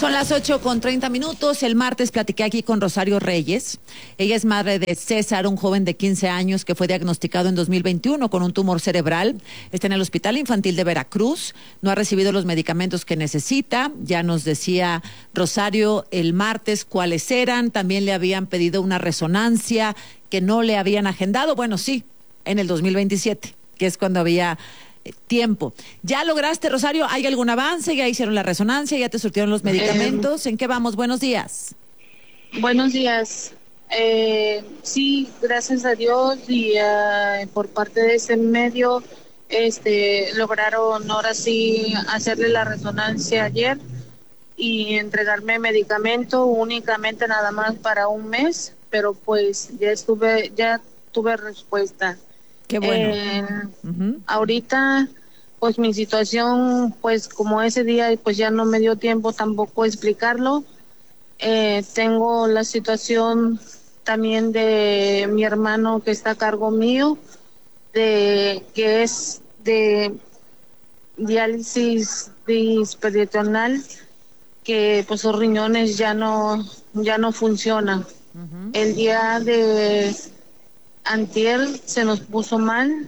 Son las 8:30. El martes platiqué aquí con Rosario Reyes. Ella es madre de César, un joven de 15 años que fue diagnosticado en 2021 con un tumor cerebral. Está en el Hospital Infantil de Veracruz. No ha recibido los medicamentos que necesita. Ya nos decía Rosario el martes cuáles eran. También le habían pedido una resonancia que no le habían agendado. Bueno, sí, en el 2027, que es cuando había tiempo. ¿Ya lograste, Rosario? ¿Hay algún avance? ¿Ya hicieron la resonancia? ¿Ya te surtieron los medicamentos? ¿En qué vamos? Buenos días. Buenos días. Sí, gracias a Dios y por parte de ese medio lograron ahora sí hacerle la resonancia ayer y entregarme medicamento únicamente nada más para un mes, pero pues ya tuve respuesta. Qué bueno. Ahorita, pues mi situación, pues como ese día, pues ya no me dio tiempo tampoco explicarlo. Tengo la situación también de mi hermano que está a cargo mío, que es de diálisis peritoneal, que pues sus riñones ya no funcionan. El día de antier se nos puso mal,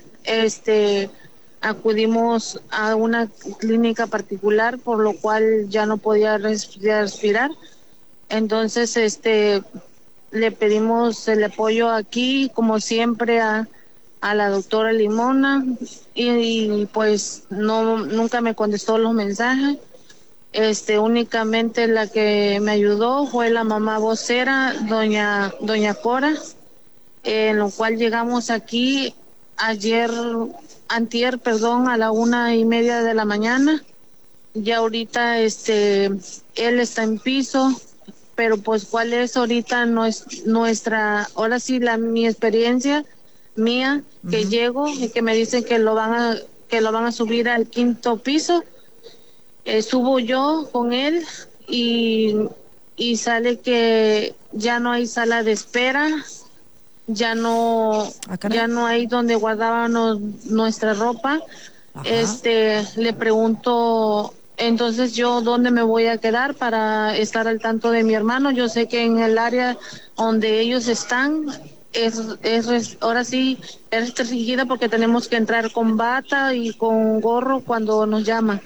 acudimos a una clínica particular, por lo cual ya no podía respirar. Entonces, le pedimos el apoyo aquí, como siempre, a la doctora Limona, y pues nunca me contestó los mensajes. Únicamente la que me ayudó fue la mamá vocera, doña Cora, en lo cual llegamos aquí antier, a la 1:30 de la mañana. Ya ahorita, él está en piso, pero pues cuál es ahorita ahora sí mi experiencia mía, que llego y que me dicen que lo van a subir al 5º piso. Subo yo con él y sale que ya no hay sala de espera. Ya no hay donde guardábamos nuestra ropa. Le pregunto, entonces yo dónde me voy a quedar para estar al tanto de mi hermano. Yo sé que en el área donde ellos están ahora sí es restringida, porque tenemos que entrar con bata y con gorro cuando nos llaman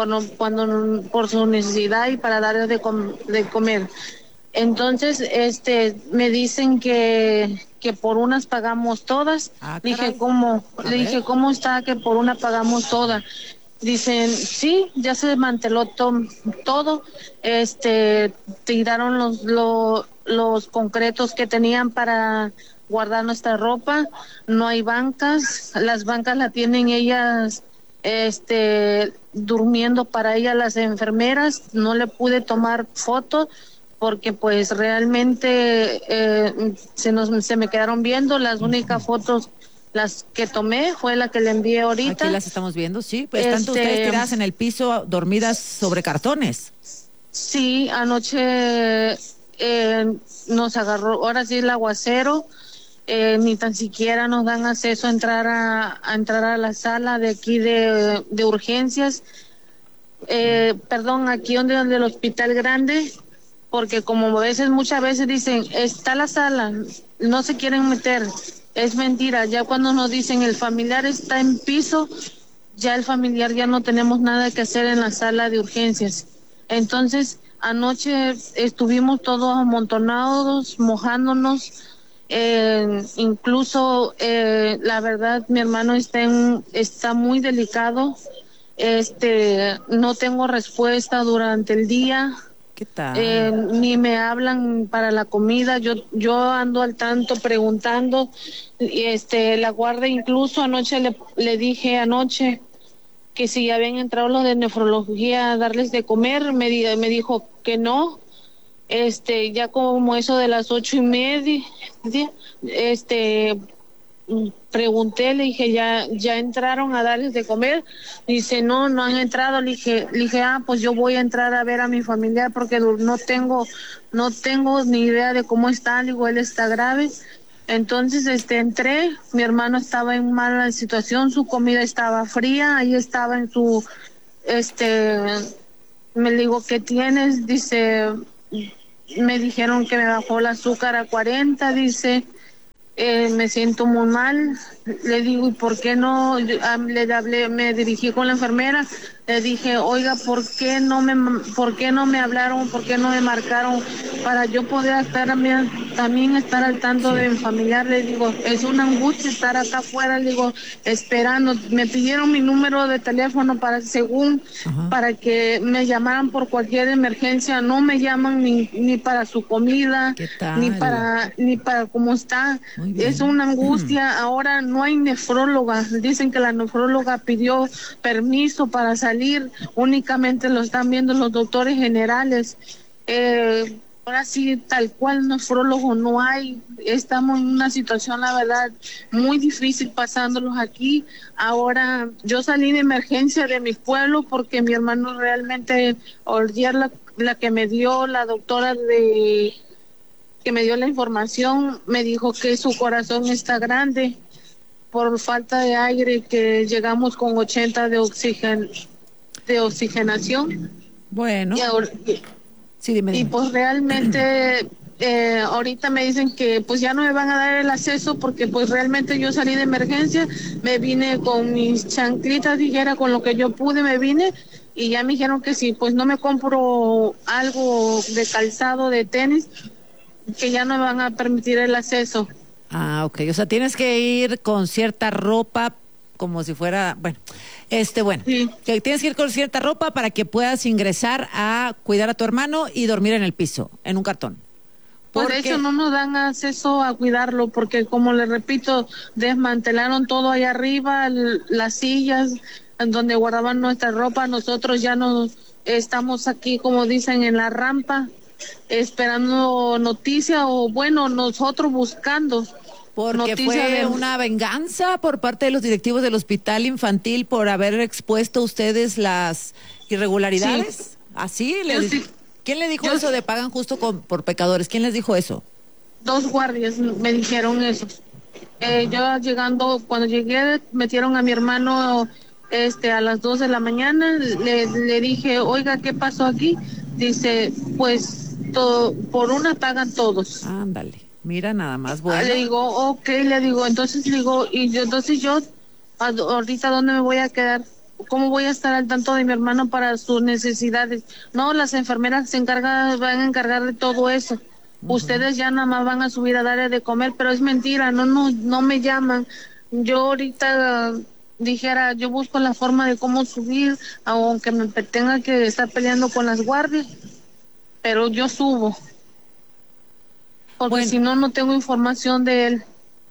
por su necesidad y para darles de comer. Entonces, me dicen que por unas pagamos todas. Dije, ¿cómo? Le dije, ¿cómo está que por una pagamos todas? Dicen, sí, ya se desmanteló todo. Tiraron los concretos que tenían para guardar nuestra ropa. No hay bancas. Las bancas las tienen ellas, durmiendo para ellas las enfermeras. No le pude tomar fotos, porque pues realmente se me quedaron viendo. Las únicas fotos, las que tomé, fue la que le envié ahorita. Aquí las estamos viendo, sí. Pues están ustedes tiradas en el piso, dormidas sobre cartones. Sí, anoche nos agarró, ahora sí, el aguacero. Ni tan siquiera nos dan acceso a entrar a la sala de aquí de urgencias. Aquí donde el hospital grande, porque como muchas veces dicen, está la sala, no se quieren meter. Es mentira. Ya cuando nos dicen el familiar está en piso, ya el familiar ya no tenemos nada que hacer en la sala de urgencias. Entonces, anoche estuvimos todos amontonados, mojándonos. Incluso, la verdad, mi hermano está muy delicado. No tengo respuesta durante el día. ¿Qué tal? Ni me hablan para la comida. Yo ando al tanto preguntando. La guardia, incluso anoche le dije que si habían entrado los de nefrología a darles de comer. Me dijo que no. Ya como eso de las 8:30, pregunté, le dije, ya entraron a darles de comer. Dice, no han entrado. Le dije, pues yo voy a entrar a ver a mi familiar, porque no tengo ni idea de cómo está. Le digo, él está grave. Entonces, entré. Mi hermano estaba en mala situación, su comida estaba fría, ahí estaba en su Me digo, ¿qué tienes? Dice, me dijeron que me bajó el azúcar a 40, dice, me siento muy mal. Le digo, ¿y por qué no? Le hablé, me dirigí con la enfermera, le dije, oiga, ¿por qué no me hablaron? ¿Por qué no me marcaron para yo poder estar también estar al tanto de mi familiar? Le digo, es una angustia estar acá afuera, le digo, esperando. Me pidieron mi número de teléfono para que me llamaran por cualquier emergencia. No me llaman ni para su comida, ¿Qué tal? ni para cómo está. Es una angustia. Ahora no hay nefróloga. Dicen que la nefróloga pidió permiso para salir. Únicamente lo están viendo los doctores generales. Ahora sí, tal cual nefrólogo no hay. Estamos en una situación, la verdad, muy difícil pasándolos aquí. Ahora, yo salí de emergencia de mi pueblo porque mi hermano realmente, ayer la que me dio la doctora que me dio la información, me dijo que su corazón está grande por falta de aire, que llegamos con 80 de oxigenación. Bueno. Y ahora, sí, dime. Y pues realmente ahorita me dicen que pues ya no me van a dar el acceso porque pues realmente yo salí de emergencia, me vine con mis chanclitas, dijera, con lo que yo pude me vine, y ya me dijeron que si pues no me compro algo de calzado, de tenis, que ya no me van a permitir el acceso. Ah, ok. O sea, tienes que ir con cierta ropa, como si fuera, bueno, sí. Que tienes que ir con cierta ropa para que puedas ingresar a cuidar a tu hermano y dormir en el piso, en un cartón. Pues de hecho no nos dan acceso a cuidarlo porque, como le repito, desmantelaron todo allá arriba, las sillas en donde guardaban nuestra ropa. Nosotros ya no estamos aquí, como dicen, en la rampa, esperando noticia, o bueno, nosotros buscando. Porque fue una venganza por parte de los directivos del hospital infantil por haber expuesto a ustedes las irregularidades. Sí. ¿Así? ¿Quién le dijo eso de pagan justo por pecadores? ¿Quién les dijo eso? 2 guardias me dijeron eso. Yo llegando, cuando llegué, metieron a mi hermano a las 2 de la mañana. Le dije, oiga, ¿qué pasó aquí? Dice, pues por una pagan todos. Ándale. Mira, nada más, bueno. Le digo, ok, entonces yo, ahorita, ¿dónde me voy a quedar? ¿Cómo voy a estar al tanto de mi hermano para sus necesidades? No, las enfermeras van a encargar de todo eso. Ustedes ya nada más van a subir a darle de comer, pero es mentira, no me llaman. Yo ahorita dijera, yo busco la forma de cómo subir, aunque me tenga que estar peleando con las guardias, pero yo subo. Porque si no tengo información de él.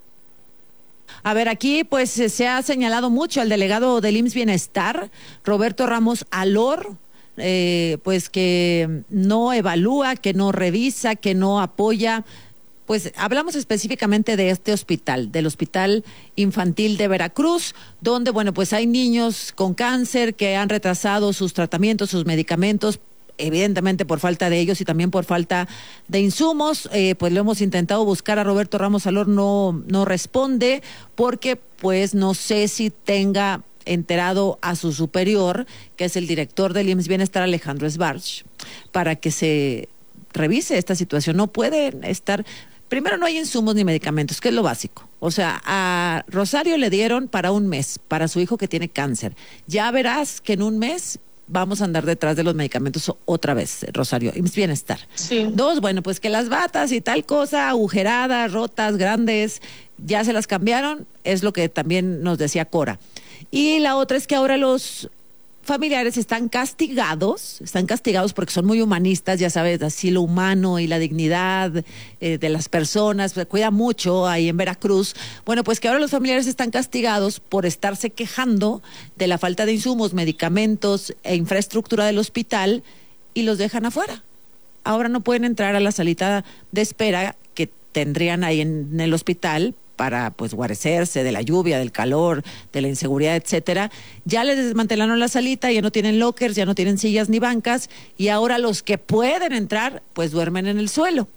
A ver, aquí pues se ha señalado mucho al delegado del IMSS Bienestar, Roberto Ramos Alor, pues que no evalúa, que no revisa, que no apoya. Pues hablamos específicamente de este hospital, del Hospital Infantil de Veracruz, donde, bueno, pues hay niños con cáncer que han retrasado sus tratamientos, sus medicamentos, evidentemente por falta de ellos y también por falta de insumos. Pues lo hemos intentado buscar a Roberto Ramos Alor, no responde, porque pues no sé si tenga enterado a su superior, que es el director del IMSS Bienestar, Alejandro Sbarch, para que se revise esta situación. No pueden estar, primero no hay insumos ni medicamentos, que es lo básico. O sea, a Rosario le dieron para un mes, para su hijo que tiene cáncer. Ya verás que en un mes vamos a andar detrás de los medicamentos otra vez, Rosario, IMSS Bienestar. Sí. 2, bueno, pues que las batas y tal cosa, agujeradas, rotas, grandes, ya se las cambiaron, es lo que también nos decía Cora. Y la otra es que ahora los familiares están castigados porque son muy humanistas, ya sabes, así lo humano y la dignidad de las personas, se cuida mucho ahí en Veracruz. Bueno, pues que ahora los familiares están castigados por estarse quejando de la falta de insumos, medicamentos e infraestructura del hospital, y los dejan afuera. Ahora no pueden entrar a la salita de espera que tendrían ahí en el hospital para pues guarecerse de la lluvia, del calor, de la inseguridad, etcétera. Ya les desmantelaron la salita, ya no tienen lockers, ya no tienen sillas ni bancas, y ahora los que pueden entrar pues duermen en el suelo.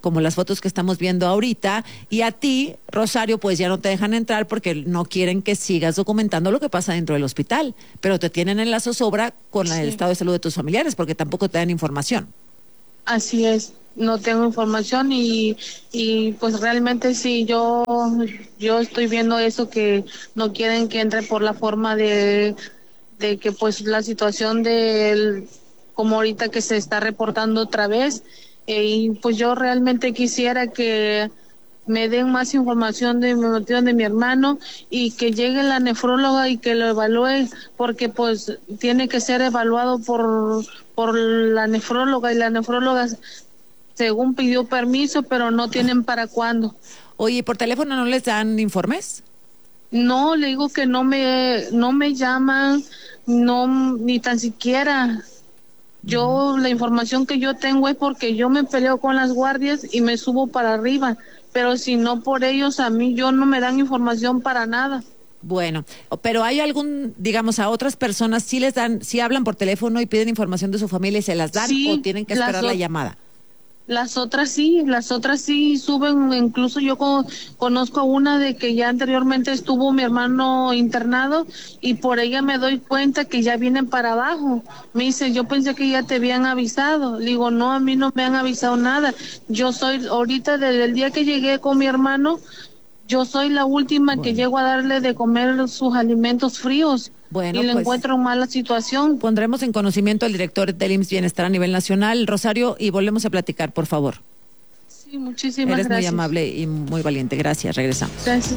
como las fotos que estamos viendo ahorita, y a ti, Rosario, pues ya no te dejan entrar porque no quieren que sigas documentando lo que pasa dentro del hospital, pero te tienen en la zozobra con el estado de salud de tus familiares porque tampoco te dan información. Así es, no tengo información y pues realmente sí, yo estoy viendo eso, que no quieren que entre por la forma de que pues la situación del, como ahorita que se está reportando otra vez, y pues yo realmente quisiera que me den más información de mi hermano y que llegue la nefróloga y que lo evalúe, porque pues tiene que ser evaluado por la nefróloga, y la nefróloga según pidió permiso, pero no tienen para cuándo. Oye, ¿por teléfono no les dan informes? No, le digo que no me llaman, no, ni tan siquiera. Yo, la información que yo tengo es porque yo me peleo con las guardias y me subo para arriba, pero si no por ellos, a mí yo no me dan información para nada. Bueno, pero hay algún, digamos, a otras personas sí les dan, sí hablan por teléfono y piden información de su familia y se las dan, Sí, o tienen que esperar la llamada. Las otras sí suben, incluso yo conozco a una de que ya anteriormente estuvo mi hermano internado y por ella me doy cuenta que ya vienen para abajo. Me dice, yo pensé que ya te habían avisado. Le digo, no, a mí no me han avisado nada. Yo soy, ahorita desde el día que llegué con mi hermano, yo soy la última que llego a darle de comer sus alimentos fríos. Bueno, y le pues, encuentro mala situación. Pondremos en conocimiento al director del IMSS Bienestar a nivel nacional, Rosario, y volvemos a platicar, por favor. Sí, muchísimas gracias. Eres muy amable y muy valiente. Gracias, regresamos. Gracias.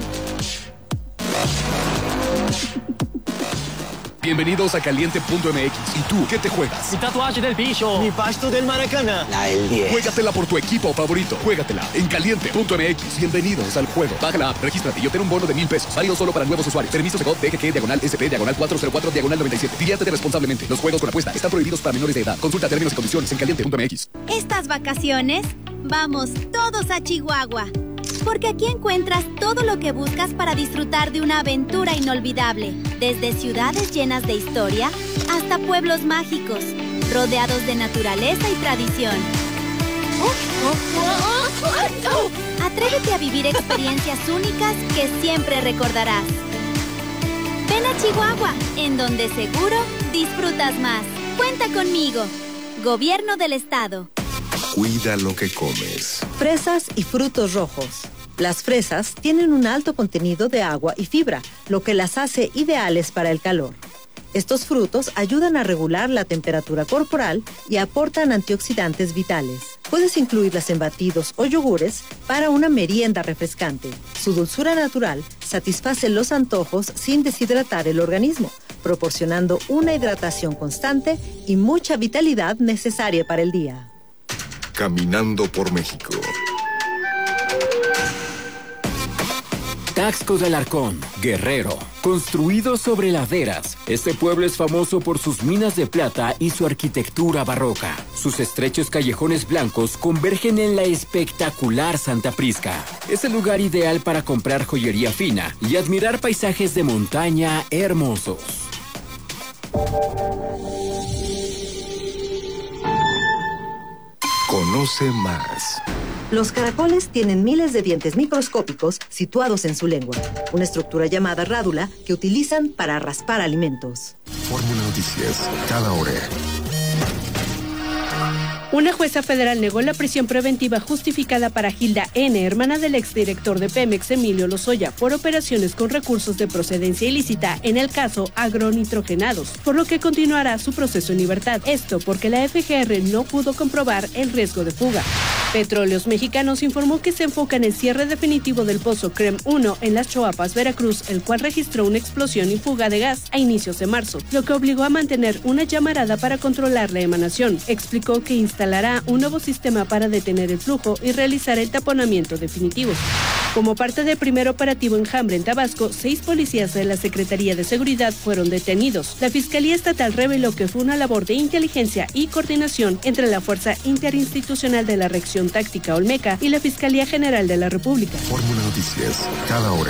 Bienvenidos a Caliente.mx. ¿Y tú qué te juegas? Mi tatuaje del bicho. Mi pasto del Maracaná. La del 10. Juégatela por tu equipo favorito. Juégatela en Caliente.mx. Bienvenidos al juego. Baja la app, regístrate y obtén un bono de $1,000. Válido solo para nuevos usuarios. Permiso Segov DGQ/SP/404/27. Diviértete responsablemente. Los juegos con apuesta están prohibidos para menores de edad. Consulta términos y condiciones en Caliente.mx. Estas vacaciones, vamos todos a Chihuahua. Porque aquí encuentras todo lo que buscas para disfrutar de una aventura inolvidable. Desde ciudades llenas de historia hasta pueblos mágicos, rodeados de naturaleza y tradición. Atrévete a vivir experiencias únicas que siempre recordarás. Ven a Chihuahua, en donde seguro disfrutas más. Cuenta conmigo. Gobierno del Estado. Cuida lo que comes. Fresas y frutos rojos. Las fresas tienen un alto contenido de agua y fibra, lo que las hace ideales para el calor. Estos frutos ayudan a regular la temperatura corporal y aportan antioxidantes vitales. Puedes incluirlas en batidos o yogures para una merienda refrescante. Su dulzura natural satisface los antojos sin deshidratar el organismo, proporcionando una hidratación constante y mucha vitalidad necesaria para el día. Caminando por México. Taxco del Arcón, Guerrero. Construido sobre laderas, este pueblo es famoso por sus minas de plata y su arquitectura barroca. Sus estrechos callejones blancos convergen en la espectacular Santa Prisca. Es el lugar ideal para comprar joyería fina y admirar paisajes de montaña hermosos. Conoce más. Los caracoles tienen miles de dientes microscópicos situados en su lengua, una estructura llamada rádula que utilizan para raspar alimentos. Fórmula Noticias, cada hora. Una jueza federal negó la prisión preventiva justificada para Gilda N., hermana del exdirector de Pemex, Emilio Lozoya, por operaciones con recursos de procedencia ilícita en el caso agronitrogenados, por lo que continuará su proceso en libertad. Esto porque la FGR no pudo comprobar el riesgo de fuga. Petróleos Mexicanos informó que se enfoca en el cierre definitivo del pozo CREM 1 en Las Choapas, Veracruz, el cual registró una explosión y fuga de gas a inicios de marzo, lo que obligó a mantener una llamarada para controlar la emanación. Explicó que instalará un nuevo sistema para detener el flujo y realizar el taponamiento definitivo. Como parte del primer operativo Enjambre en Tabasco, 6 policías de la Secretaría de Seguridad fueron detenidos. La Fiscalía Estatal reveló que fue una labor de inteligencia y coordinación entre la Fuerza Interinstitucional de la Reacción Táctica Olmeca y la Fiscalía General de la República. Fórmula Noticias, cada hora.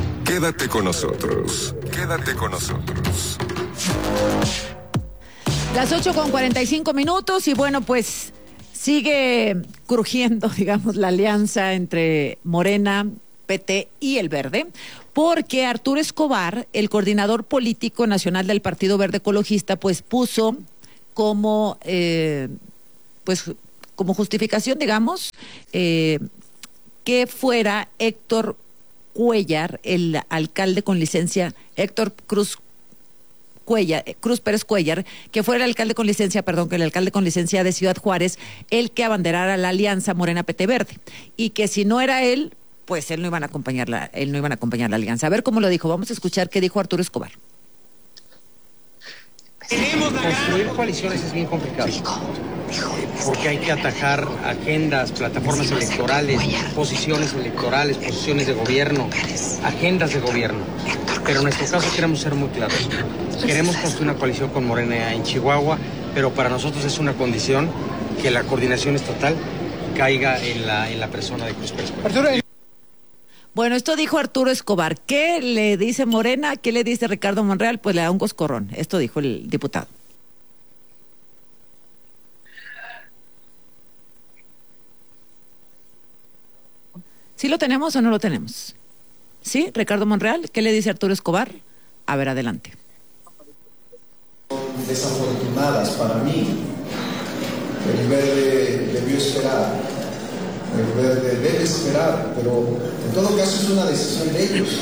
Quédate con nosotros. Quédate con nosotros. Las 8:45 y bueno, pues sigue crujiendo, digamos, la alianza entre Morena, PT y el Verde, porque Arturo Escobar, el coordinador político nacional del Partido Verde Ecologista, pues puso como, como justificación, digamos, que fuera Héctor Cuellar, el alcalde con licencia, Héctor Cruz Pérez Cuellar, que fuera el alcalde con licencia, que el alcalde con licencia de Ciudad Juárez, el que abanderara la alianza Morena PT Verde, y que si no era él, pues él no iban a acompañar la alianza. A ver cómo lo dijo. Vamos a escuchar qué dijo Arturo Escobar. Construir coaliciones es bien complicado, porque hay que atacar agendas, plataformas electorales, posiciones electorales, posiciones de gobierno, agendas de gobierno. Pero en nuestro caso queremos ser muy claros. Queremos construir una coalición con Morena en Chihuahua, pero para nosotros es una condición que la coordinación estatal caiga en la persona de Cruz Pérez Cuellar. Bueno, esto dijo Arturo Escobar. ¿Qué le dice Morena? ¿Qué le dice Ricardo Monreal? Pues le da un coscorrón. Esto dijo el diputado. ¿Sí lo tenemos o no lo tenemos? ¿Sí, Ricardo Monreal? ¿Qué le dice Arturo Escobar? A ver, adelante. Desafortunadas para mí. El Verde debió esperar. El Verde debe esperar, pero en todo caso es una decisión de ellos.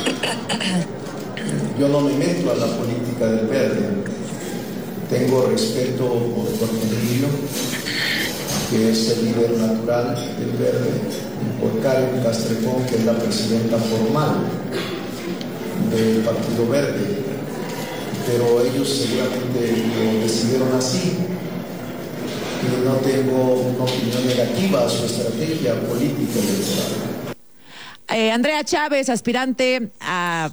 Yo no me meto a la política del Verde. Tengo respeto por Jorge Emilio, que es el líder natural del Verde, y por Karen Castrejón, que es la presidenta formal del Partido Verde. Pero ellos seguramente lo decidieron así. Y no tengo una opinión negativa a su estrategia política electoral. Andrea Chávez, aspirante a,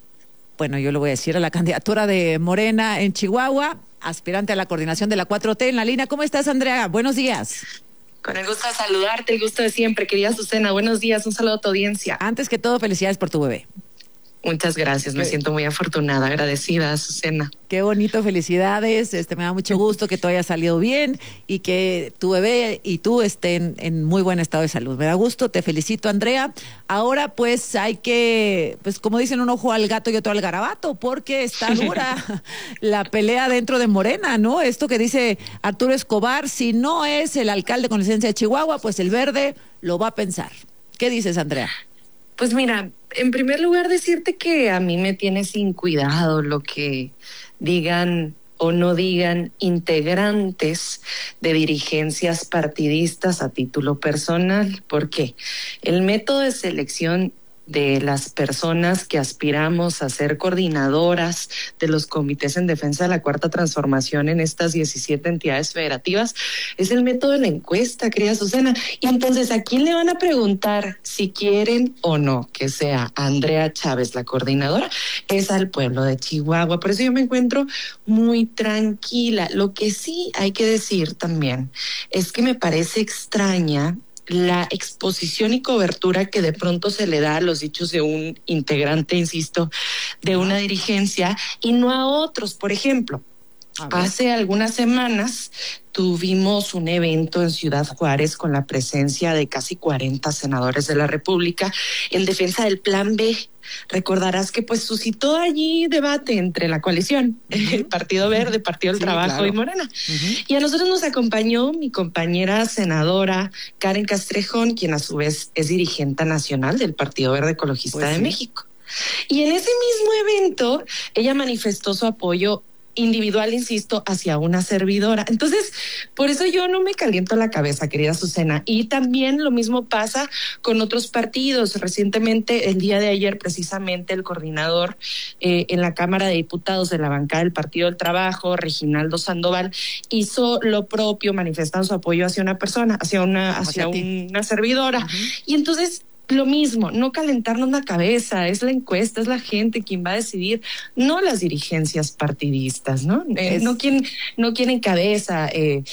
bueno, yo lo voy a decir, a la candidatura de Morena en Chihuahua, aspirante a la coordinación de la 4T en la línea. ¿Cómo estás, Andrea? Buenos días. Con el gusto de saludarte, el gusto de siempre, querida Azucena. Buenos días, un saludo a tu audiencia. Antes que todo, felicidades por tu bebé. Muchas gracias, me siento muy afortunada, agradecida, Azucena. Qué bonito, felicidades, me da mucho gusto que todo haya salido bien y que tu bebé y tú estén en muy buen estado de salud. Me da gusto, te felicito, Andrea. Ahora pues hay que, pues como dicen, un ojo al gato y otro al garabato, porque está dura la pelea dentro de Morena, ¿no? Esto que dice Arturo Escobar, si no es el alcalde con licencia de Chihuahua, pues el Verde lo va a pensar. ¿Qué dices, Andrea? Pues mira, en primer lugar decirte que a mí me tiene sin cuidado lo que digan o no digan integrantes de dirigencias partidistas a título personal. ¿Por qué? El método de selección de las personas que aspiramos a ser coordinadoras de los comités en defensa de la Cuarta Transformación en estas 17 entidades federativas es el método de la encuesta, querida Azucena. Y entonces, ¿a quién le van a preguntar si quieren o no que sea Andrea Chávez la coordinadora? Es al pueblo de Chihuahua. Por eso yo me encuentro muy tranquila. Lo que sí hay que decir también es que me parece extraña la exposición y cobertura que de pronto se le da a los dichos de un integrante, insisto, de una dirigencia y no a otros. Por ejemplo, hace algunas semanas tuvimos un evento en Ciudad Juárez con la presencia de casi 40 senadores de la República en defensa del Plan B. Recordarás que pues suscitó allí debate entre la coalición, el Partido Verde, Partido del Trabajo, claro, y Morena. Y a nosotros nos acompañó mi compañera senadora Karen Castrejón, quien a su vez es dirigente nacional del Partido Verde Ecologista de México. Y en ese mismo evento ella manifestó su apoyo individual, insisto, hacia una servidora. Entonces, por eso yo no me caliento la cabeza, querida Azucena. Y también lo mismo pasa con otros partidos. Recientemente, el día de ayer, precisamente, el coordinador en la Cámara de Diputados de la bancada del Partido del Trabajo, Reginaldo Sandoval, hizo lo propio, manifestando su apoyo hacia una persona, hacia una servidora. Y entonces, lo mismo, no calentarnos la cabeza, es la encuesta, es la gente quien va a decidir, no las dirigencias partidistas, ¿no? No quien encabeza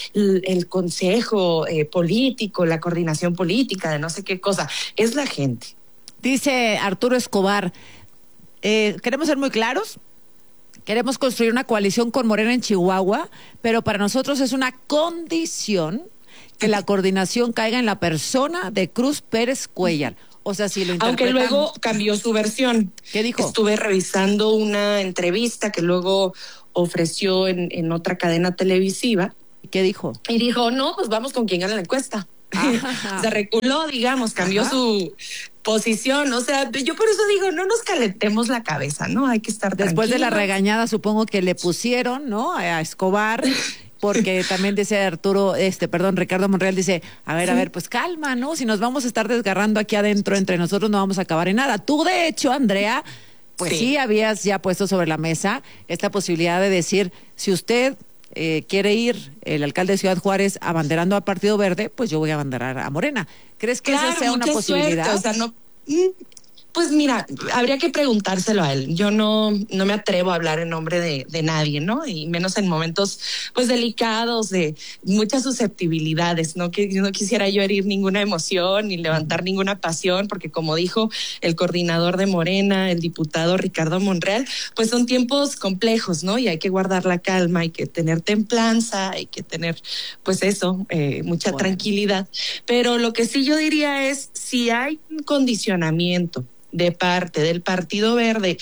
el consejo político, la coordinación política de no sé qué cosa, es la gente. Dice Arturo Escobar, queremos ser muy claros, Queremos construir una coalición con Morena en Chihuahua, pero para nosotros es una condición que la coordinación caiga en la persona de Cruz Pérez Cuéllar. O sea, si lo interpretan... Aunque luego cambió su versión. ¿Qué dijo? Estuve revisando una entrevista que luego ofreció en otra cadena televisiva. ¿Qué dijo? Y dijo, no, pues vamos con quien gana la encuesta. Se reculó, digamos, cambió su posición. O sea, yo por eso digo, no nos calentemos la cabeza, ¿no? Hay que estar Después de la tranquilos. regañada, supongo que le pusieron, ¿no? A Escobar, porque también dice Ricardo Monreal dice, a ver, pues calma, ¿no? Si nos vamos a estar desgarrando aquí adentro entre nosotros no vamos a acabar en nada. Tú, de hecho, Andrea, pues sí habías ya puesto sobre la mesa esta posibilidad de decir, si usted quiere ir, el alcalde de Ciudad Juárez, abanderando al Partido Verde, pues yo voy a abanderar a Morena. ¿Crees que esa sea una posibilidad? Suerte, o sea, no... Pues mira, habría que preguntárselo a él. Yo no me atrevo a hablar en nombre de nadie, ¿no? Y menos en momentos pues delicados, de muchas susceptibilidades, ¿no? Que no quisiera yo herir ninguna emoción ni levantar ninguna pasión, porque como dijo el coordinador de Morena, el diputado Ricardo Monreal, pues son tiempos complejos, ¿no? Y hay que guardar la calma, hay que tener templanza, hay que tener, pues eso, mucha tranquilidad. Pero lo que sí yo diría es, si hay un condicionamiento de parte del Partido Verde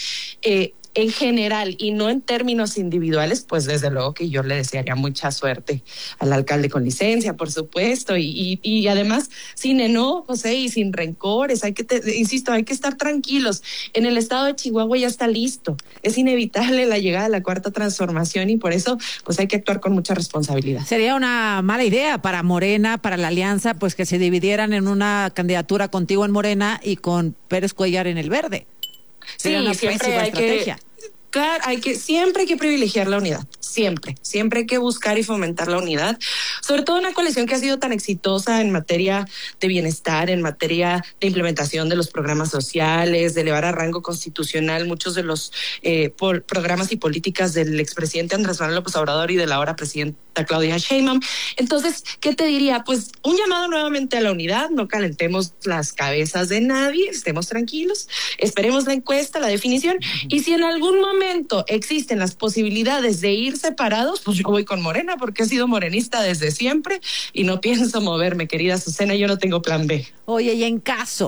en general y no en términos individuales, pues desde luego que yo le desearía mucha suerte al alcalde con licencia, por supuesto, y además sin enojos y sin rencores. Insisto, hay que estar tranquilos. En el estado de Chihuahua ya está listo. Es inevitable la llegada de la Cuarta Transformación y por eso pues hay que actuar con mucha responsabilidad. Sería una mala idea para Morena, para la alianza, pues que se dividieran en una candidatura contigo en Morena y con Pérez Cuéllar en el Verde. Sería una pésima estrategia. Claro, siempre hay que privilegiar la unidad, siempre hay que buscar y fomentar la unidad, sobre todo una coalición que ha sido tan exitosa en materia de bienestar, en materia de implementación de los programas sociales, de elevar a rango constitucional muchos de los programas y políticas del expresidente Andrés Manuel López Obrador y de la ahora presidenta Claudia Sheinbaum. Entonces, ¿qué te diría? Pues un llamado nuevamente a la unidad, no calentemos las cabezas de nadie, estemos tranquilos, esperemos la encuesta, la definición, y si en algún momento existen las posibilidades de ir separados, pues yo voy con Morena porque he sido morenista desde siempre y no pienso moverme, querida Azucena, yo no tengo plan B. Oye, y en caso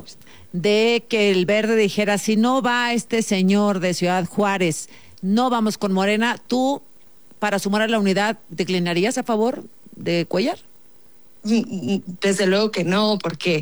de que el Verde dijera, si no va este señor de Ciudad Juárez, no vamos con Morena, ¿tú, para sumar a la unidad, declinarías a favor de Cuéllar? Desde luego que no, porque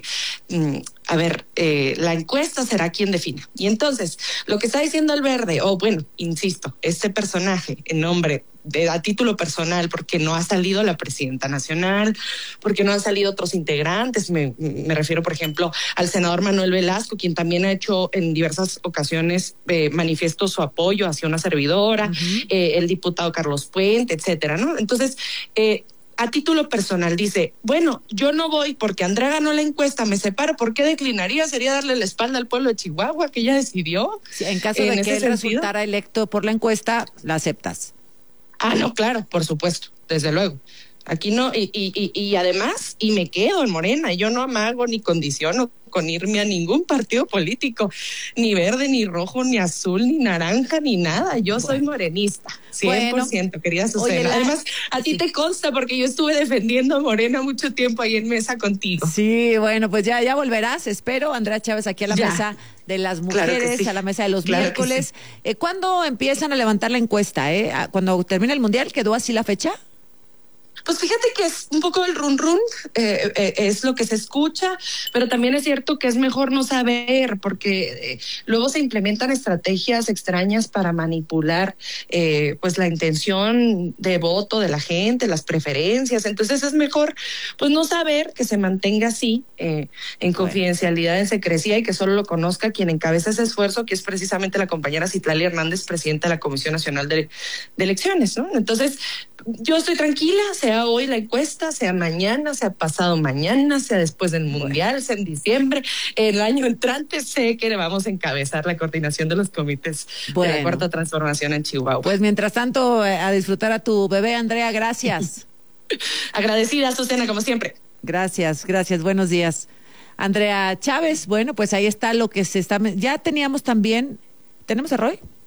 la encuesta será quien defina. Y entonces, lo que está diciendo el Verde, insisto, este personaje en nombre a título personal, porque no ha salido la presidenta nacional, porque no han salido otros integrantes, me refiero, por ejemplo, al senador Manuel Velasco, quien también ha hecho en diversas ocasiones manifiesto su apoyo hacia una servidora, el diputado Carlos Puente, etcétera, ¿no? Entonces, a título personal dice, bueno, yo no voy porque Andrea ganó la encuesta, me separo, ¿por qué declinaría? Sería darle la espalda al pueblo de Chihuahua, que ya decidió. Sí, en caso de que él resultara electo por la encuesta, ¿la aceptas? No, claro, por supuesto, desde luego. Aquí no, y además, y me quedo en Morena, yo no amago ni condiciono con irme a ningún partido político, ni verde, ni rojo, ni azul, ni naranja, ni nada. Yo soy morenista, 100%, querida Azucena. Además, a ti te consta porque yo estuve defendiendo a Morena mucho tiempo ahí en mesa contigo. Sí, bueno, pues ya volverás, espero, Andrea Chávez, aquí a la mesa de las mujeres, claro sí, a la mesa de los miércoles. Sí. ¿Cuándo empiezan a levantar la encuesta? ¿Cuando termina el Mundial? ¿Quedó así la fecha? Pues fíjate que es un poco el run, es lo que se escucha, pero también es cierto que es mejor no saber, porque luego se implementan estrategias extrañas para manipular pues la intención de voto de la gente, las preferencias. Entonces es mejor pues no saber, que se mantenga así, en confidencialidad, en secrecía, y que solo lo conozca quien encabeza ese esfuerzo, que es precisamente la compañera Citlali Hernández, presidenta de la Comisión Nacional de Elecciones, ¿no? Entonces, yo estoy tranquila, sea hoy la encuesta, sea mañana, sea pasado mañana, sea después del Mundial, sea en diciembre, el año entrante, sé que le vamos a encabezar la coordinación de los comités de la Cuarta Transformación en Chihuahua. Pues mientras tanto, a disfrutar a tu bebé, Andrea, gracias. Agradecida, Azucena, como siempre. Gracias, buenos días. Andrea Chávez, bueno, pues ahí está lo que se está... Ya teníamos también... ¿Tenemos a Roy?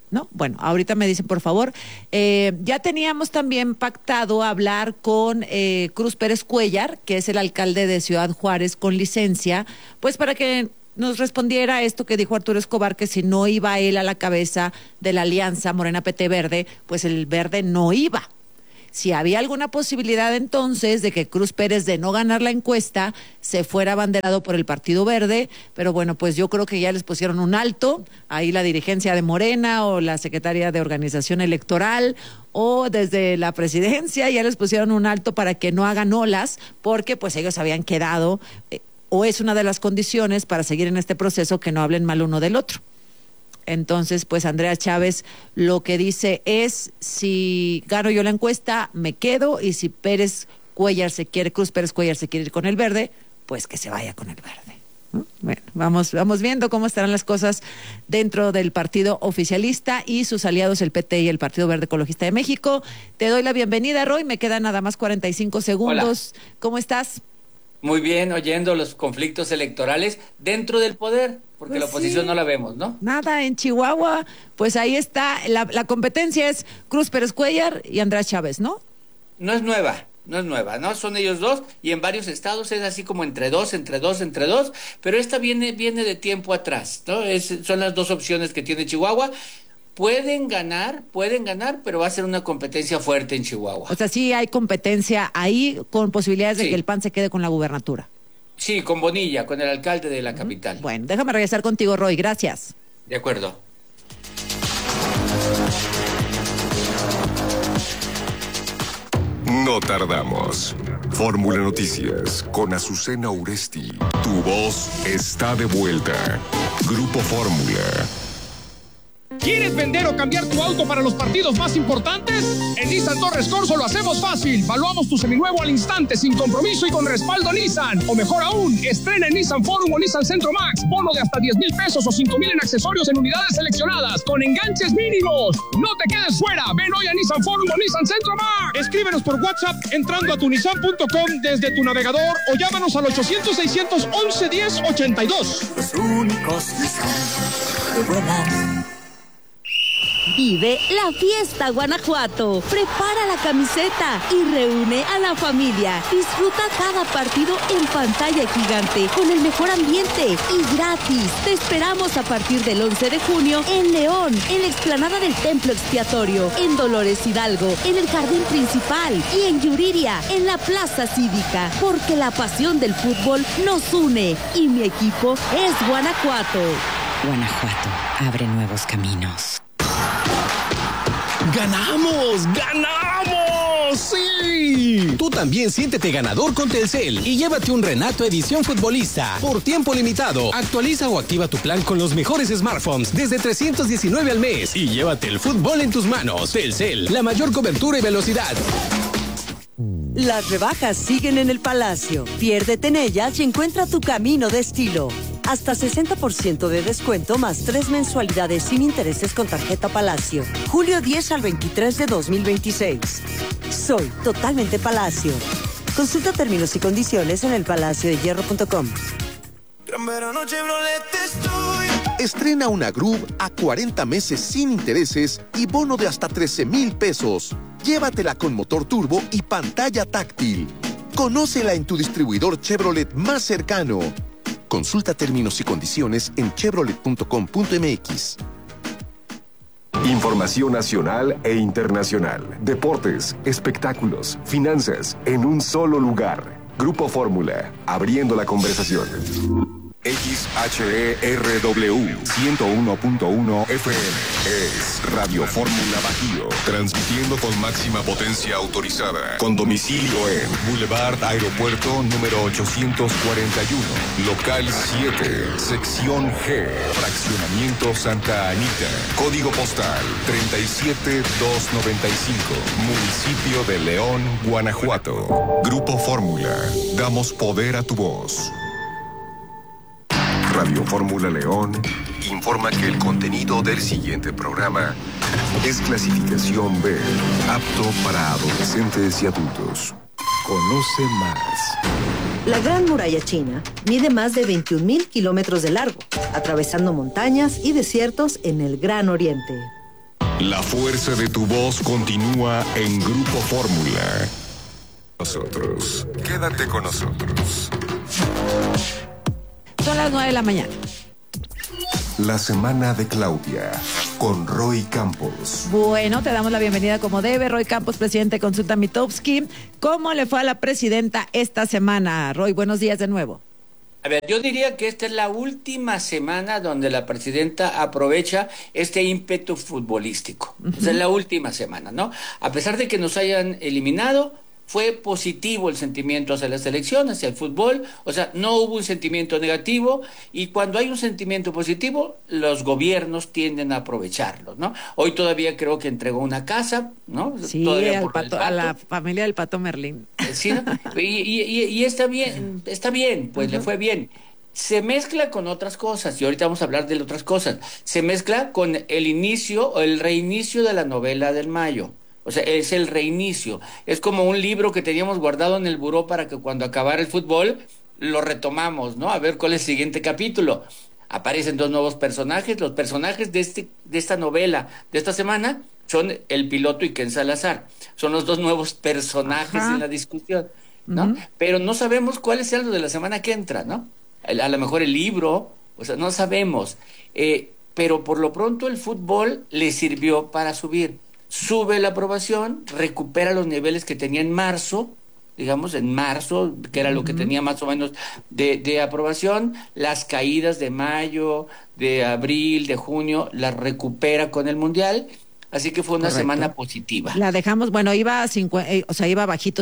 ¿no? Bueno, ahorita me dicen, por favor. Ya teníamos también pactado hablar con Cruz Pérez Cuéllar, que es el alcalde de Ciudad Juárez con licencia, pues para que nos respondiera esto que dijo Arturo Escobar, que si no iba él a la cabeza de la alianza Morena PT Verde, pues el Verde no iba. Si había alguna posibilidad entonces de que Cruz Pérez, de no ganar la encuesta, se fuera abanderado por el Partido Verde, pero bueno, pues yo creo que ya les pusieron un alto, ahí la dirigencia de Morena o la Secretaría de Organización Electoral o desde la presidencia ya les pusieron un alto para que no hagan olas, porque pues ellos habían quedado, o es una de las condiciones para seguir en este proceso, que no hablen mal uno del otro. Entonces, pues Andrea Chávez lo que dice es, si gano yo la encuesta, me quedo, y si Cruz Pérez Cuéllar se quiere ir con el Verde, pues que se vaya con el Verde. Bueno, vamos viendo cómo estarán las cosas dentro del partido oficialista y sus aliados, el PT y el Partido Verde Ecologista de México. Te doy la bienvenida, Roy, me quedan nada más 45 segundos. Hola. ¿Cómo estás? Muy bien, oyendo los conflictos electorales dentro del poder, porque pues la oposición no la vemos, ¿no? Nada, en Chihuahua, pues ahí está, la competencia es Cruz Pérez Cuéllar y Andrea Chávez, ¿no? No es nueva, ¿no? Son ellos dos, y en varios estados es así como entre dos, pero esta viene de tiempo atrás, ¿no? Son las dos opciones que tiene Chihuahua. Pueden ganar, pero va a ser una competencia fuerte en Chihuahua. O sea, sí hay competencia ahí, con posibilidades de que el PAN se quede con la gubernatura. Sí, con Bonilla, con el alcalde de la capital. Bueno, déjame regresar contigo, Roy, gracias. De acuerdo. No tardamos. Fórmula Noticias con Azucena Uresti. Tu voz está de vuelta. Grupo Fórmula. ¿Quieres vender o cambiar tu auto para los partidos más importantes? En Nissan Torres Corso lo hacemos fácil. Valuamos tu seminuevo al instante, sin compromiso y con respaldo Nissan. O mejor aún, estrena en Nissan Forum o Nissan Centro Max. Bono de hasta 10,000 pesos o 5,000 en accesorios en unidades seleccionadas, con enganches mínimos. No te quedes fuera. Ven hoy a Nissan Forum o Nissan Centro Max. Escríbenos por WhatsApp entrando a tunissan.com desde tu navegador o llámanos al 800-611-1082. Los únicos Nissan que vuelan. Vive la fiesta Guanajuato. Prepara la camiseta y reúne a la familia. Disfruta cada partido en pantalla gigante con el mejor ambiente y gratis. Te esperamos a partir del 11 de junio en León, en la explanada del Templo Expiatorio, en Dolores Hidalgo, en el Jardín Principal y en Yuriria, en la Plaza Cívica. Porque la pasión del fútbol nos une y mi equipo es Guanajuato. Guanajuato abre nuevos caminos. ¡Ganamos! ¡Ganamos! ¡Sí! Tú también siéntete ganador con Telcel y llévate un Renato Edición Futbolista por tiempo limitado. Actualiza o activa tu plan con los mejores smartphones desde 319 al mes y llévate el fútbol en tus manos. Telcel, la mayor cobertura y velocidad. Las rebajas siguen en el Palacio. Piérdete en ellas y encuentra tu camino de estilo. Hasta 60% de descuento más 3 mensualidades sin intereses con tarjeta Palacio. Julio 10 al 23 de 2026. Soy totalmente Palacio. Consulta términos y condiciones en elpalaciodehierro.com. Estrena una Groove a 40 meses sin intereses y bono de hasta 13,000 pesos. Llévatela con motor turbo y pantalla táctil. Conócela en tu distribuidor Chevrolet más cercano. Consulta términos y condiciones en chevrolet.com.mx. Información nacional e internacional. Deportes, espectáculos, finanzas, en un solo lugar. Grupo Fórmula, abriendo la conversación. XHERW 101.1 FM es Radio Fórmula Bajío, transmitiendo con máxima potencia autorizada, con domicilio en Boulevard Aeropuerto número 841, local 7, sección G, fraccionamiento Santa Anita, código postal 37295, municipio de León, Guanajuato. Grupo Fórmula, damos poder a tu voz. Radio Fórmula León informa que el contenido del siguiente programa es clasificación B, apto para adolescentes y adultos. Conoce más. La Gran Muralla China mide más de 21,000 kilómetros de largo, atravesando montañas y desiertos en el Gran Oriente. La fuerza de tu voz continúa en Grupo Fórmula. Nosotros. Quédate con nosotros. Son las 9 de la mañana. La semana de Claudia, con Roy Campos. Bueno, te damos la bienvenida como debe. Roy Campos, presidente de Consulta Mitofsky. ¿Cómo le fue a la presidenta esta semana? Roy, buenos días de nuevo. A ver, yo diría que esta es la última semana donde la presidenta aprovecha este ímpetu futbolístico. Es la última semana, ¿no? A pesar de que nos hayan eliminado, fue positivo el sentimiento hacia la selección, hacia el fútbol, o sea, no hubo un sentimiento negativo, y cuando hay un sentimiento positivo, los gobiernos tienden a aprovecharlo, ¿no? Hoy todavía creo que entregó una casa, ¿no? Sí, a la familia del Pato Merlín. Sí, ¿no? Y está bien, pues le fue bien. Se mezcla con otras cosas, y ahorita vamos a hablar de otras cosas. Se mezcla con el inicio o el reinicio de la novela del Mayo. O sea, es el reinicio. Es como un libro que teníamos guardado en el buró para que cuando acabara el fútbol lo retomamos, ¿no? A ver cuál es el siguiente capítulo. Aparecen dos nuevos personajes. Los personajes de esta novela de esta semana son el piloto y Ken Salazar. Son los dos nuevos personajes en la discusión, ¿no? Pero no sabemos cuál es el de la semana que entra, ¿no? A lo mejor el libro, o sea, no sabemos. Pero por lo pronto el fútbol le sirvió para subir. Sube la aprobación, recupera los niveles que tenía en marzo, digamos en marzo, que era lo que tenía más o menos de aprobación. Las caídas de mayo, de abril, de junio, las recupera con el Mundial. Así que fue una semana positiva. La dejamos, bueno, iba bajito,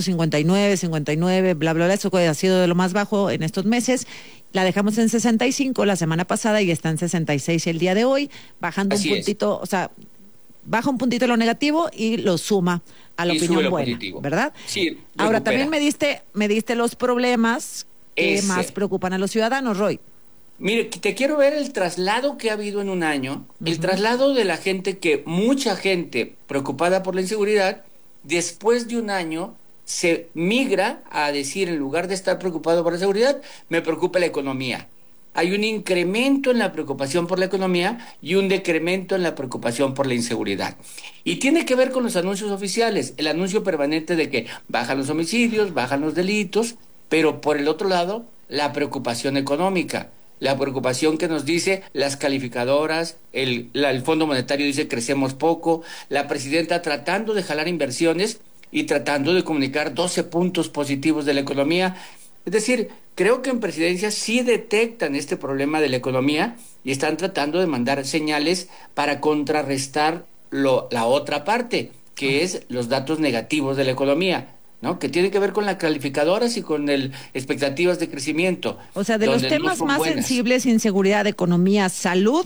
59, bla, bla, bla, eso ha sido de lo más bajo en estos meses. La dejamos en 65 la semana pasada y está en 66 el día de hoy, bajando un puntito, o sea, baja un puntito lo negativo y lo suma a la opinión buena, positivo, ¿verdad? Sí. Ahora, también me diste los problemas que más preocupan a los ciudadanos, Roy. Mire, te quiero ver el traslado que ha habido en un año, el traslado de la gente mucha gente preocupada por la inseguridad, después de un año se migra a decir, en lugar de estar preocupado por la seguridad, me preocupa la economía. Hay un incremento en la preocupación por la economía y un decremento en la preocupación por la inseguridad. Y tiene que ver con los anuncios oficiales, el anuncio permanente de que bajan los homicidios, bajan los delitos, pero por el otro lado, la preocupación económica, la preocupación que nos dice las calificadoras, el Fondo Monetario dice crecemos poco, la presidenta tratando de jalar inversiones y tratando de comunicar 12 puntos positivos de la economía. Es decir, creo que en presidencia sí detectan este problema de la economía y están tratando de mandar señales para contrarrestar la otra parte, que es los datos negativos de la economía, ¿no? Que tiene que ver con las calificadoras y con expectativas de crecimiento. O sea, de los temas más sensibles, inseguridad, economía, salud,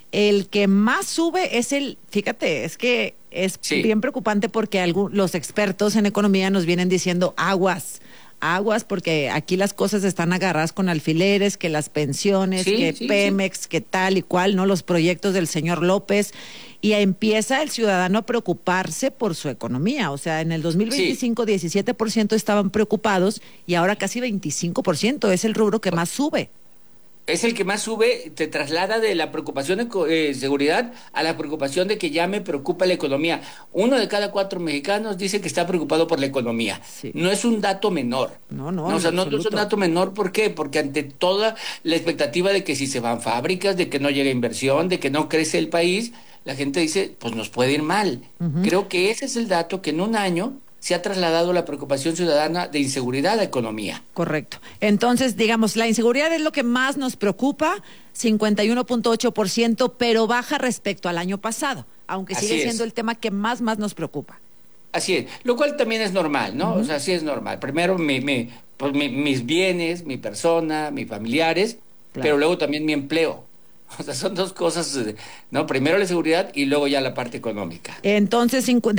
el que más sube es fíjate, es que es bien preocupante porque los expertos en economía nos vienen diciendo aguas, porque aquí las cosas están agarradas con alfileres, que las pensiones, Pemex, que tal y cual, ¿no? Los proyectos del señor López, y empieza el ciudadano a preocuparse por su economía. O sea, en el 2025 17% estaban preocupados y ahora casi 25%, es el rubro que más sube. Es el que más sube, te traslada de la preocupación de seguridad a la preocupación de que ya me preocupa la economía. 1 de cada 4 mexicanos dice que está preocupado por la economía. Sí. No es un dato menor. No es un dato menor, ¿por qué? Porque ante toda la expectativa de que si se van fábricas, de que no llega inversión, de que no crece el país, la gente dice, pues nos puede ir mal. Creo que ese es el dato que en un año se ha trasladado la preocupación ciudadana de inseguridad a economía. Correcto. Entonces, digamos, la inseguridad es lo que más nos preocupa, 51.8%, pero baja respecto al año pasado, aunque sigue siendo el tema que más nos preocupa. Así es, lo cual también es normal, ¿no? O sea, sí es normal. Primero mis bienes, mi persona, mis familiares, pero luego también mi empleo. O sea, son dos cosas, ¿no? Primero la seguridad y luego ya la parte económica. Entonces, el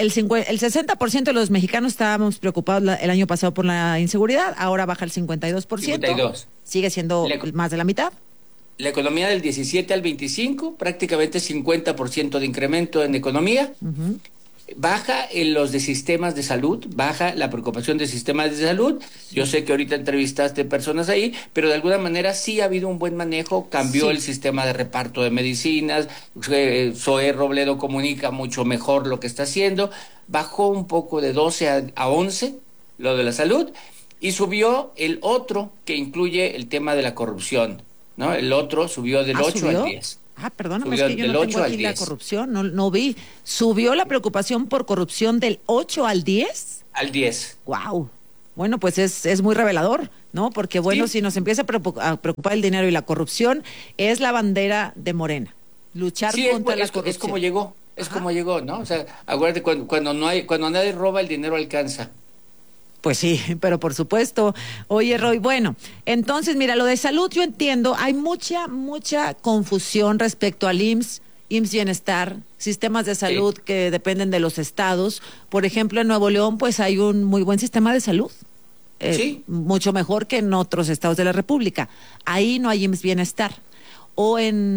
60% de los mexicanos estábamos preocupados el año pasado por la inseguridad, ahora baja el 52%. 52. Sigue siendo más de la mitad. La economía del 17 al 25, prácticamente 50% de incremento en economía. baja en los de sistemas de salud, baja la preocupación de sistemas de salud. Yo sé que ahorita entrevistaste personas ahí, pero de alguna manera sí ha habido un buen manejo, cambió el sistema de reparto de medicinas, Zoé Robledo comunica mucho mejor lo que está haciendo, bajó un poco de 12 a 11 lo de la salud, y subió el otro que incluye el tema de la corrupción, ¿no? El otro subió del 8 al 10. Perdóname, es que yo no tengo aquí la corrupción, no vi. ¿Subió la preocupación por corrupción del 8 al 10? Al 10. ¡Wow! Bueno, pues es muy revelador, ¿no? Porque, bueno, si nos empieza a preocupar el dinero y la corrupción, es la bandera de Morena. Luchar contra la corrupción. Es como llegó, ¿no? O sea, acuérdate, cuando nadie roba, el dinero alcanza. Pues sí, pero por supuesto. Oye, Roy, bueno, entonces, mira, lo de salud yo entiendo, hay mucha confusión respecto al IMSS Bienestar, sistemas de salud que dependen de los estados. Por ejemplo, en Nuevo León, pues hay un muy buen sistema de salud. Mucho mejor que en otros estados de la República. Ahí no hay IMSS Bienestar. O